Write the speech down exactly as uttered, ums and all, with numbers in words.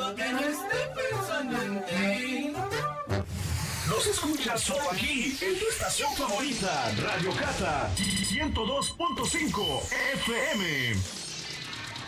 dudo que no esté pensando en ti. Nos escuchas solo aquí, en tu estación favorita, Radio Cata ciento dos punto cinco F M.